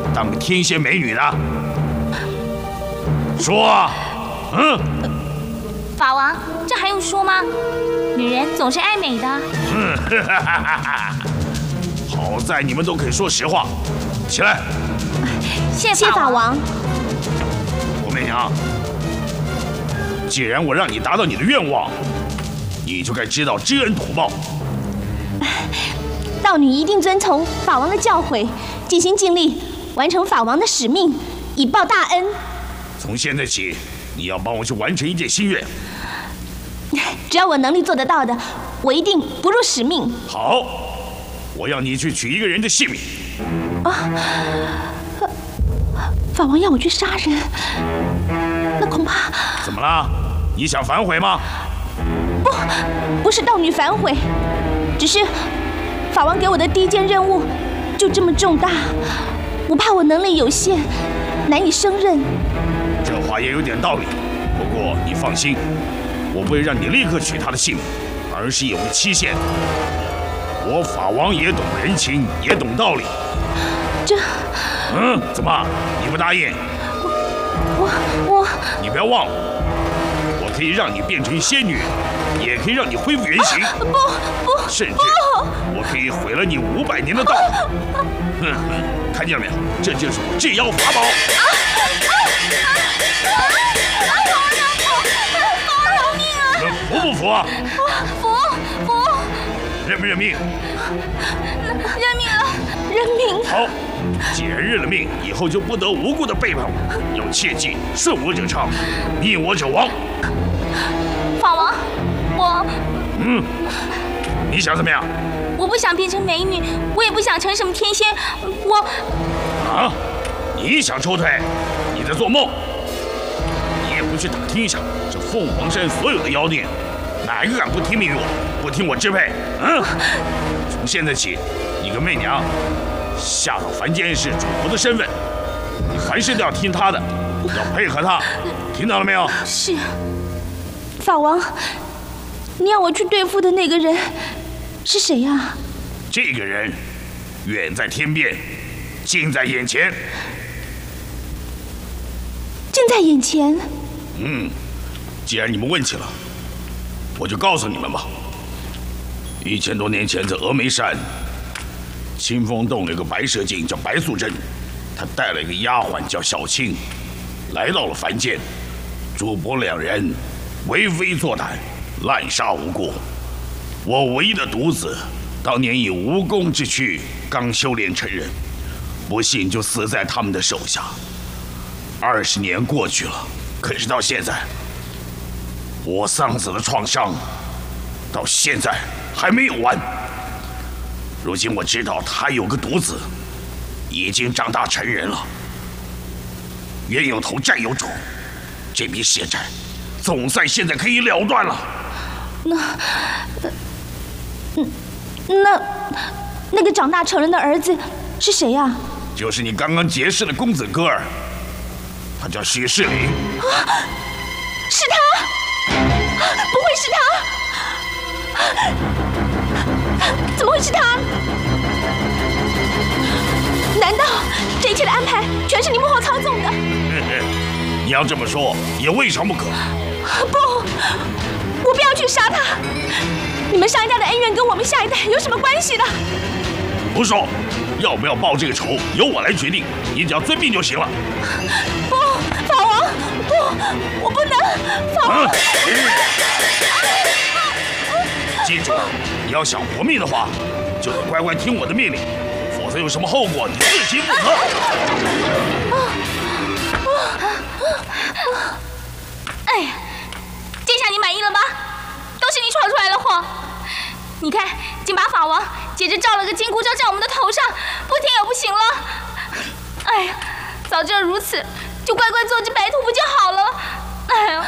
当个天仙美女呢？说啊， 法王，这还用说吗？女人总是爱美的。 好在你们都肯说实话。起来。 谢法王。 武媚娘，既然我让你达到你的愿望，你就该知道知恩图报。 道女一定遵从法王的教诲，尽心尽力完成法王的使命，以报大恩。 从现在起，你要帮我去完成一件心愿。 只要我能力做得到的，我一定不辱使命。 好，我要你去取一个人的性命。 法王要我去杀人，那恐怕…… 怎么了？你想反悔吗？ 不是道女反悔，只是法王给我的第一件任务就这么重大，我怕我能力有限，难以胜任。 这话也有点道理，不过你放心，我不会让你立刻取他的性命，而是有个期限。我法王也懂人情，也懂道理。怎么？你不答应？ 我…… 你不要忘了，我可以让你变成仙女，也可以让你恢复原形。 不， 甚至我可以毁了你500年的道行。看见了没有？这就是我制妖法宝。 饶命啊！ 你们服不服啊？ 服。 认不认命？ 认命了。 认命。 好，既然认了命，以后就不得无故的背叛我，要切记顺我者昌，逆我者亡。 法王，我…… 你想怎么样？ 我不想变成美女，我也不想成什么天仙，我…… 你想抽退？你在做梦。你也不去打听一下这凤凰山所有的妖孽，哪一个敢不听命于我，不听我支配？从现在起，你跟媚娘下到凡间是主仆的身份，你凡事都要听她的，要配合她，听到了没有？ 是。法王，你要我去对付的那个人是谁呀？ 这个人远在天边，近在眼前。 近在眼前。 既然你们问起了，我就告诉你们吧。1000多年前，在峨眉山清风洞有个白蛇精叫白素贞，她带了一个丫鬟叫小青，来到了凡间。主仆2人为非作歹，滥杀无辜。我唯一的独子，当年以无功之躯刚修炼成人，不幸就死在他们的手下。20年过去了，可是到现在，我丧子的创伤到现在还没有完。如今我知道他有个独子，已经长大成人了。冤有头债有主，这笔血债总算现在可以了断了。 那个长大成人的儿子是谁呀？ 就是你刚刚结识的公子哥儿，他叫许世林。 是他？不会是他？怎么会是他？难道这一切的安排全是你幕后操纵的？ 你要这么说，也未尝不可。 不，我不要去杀他。你们上一代的恩怨跟我们下一代有什么关系呢？ 不说，要不要报这个仇，由我来决定，你只要遵命就行了。 不，法王，不，我不能，法王。 记住，你要想活命的话，就得乖乖听我的命令，否则有什么后果，你自行负责。 哎呀，这下你满意了吧？都是你闯出来的祸。你看，竟把法王接着照了个紧箍咒在我们的头上，不听也不行了。哎呀，早知道如此，就乖乖做只白兔不就好了？哎呀，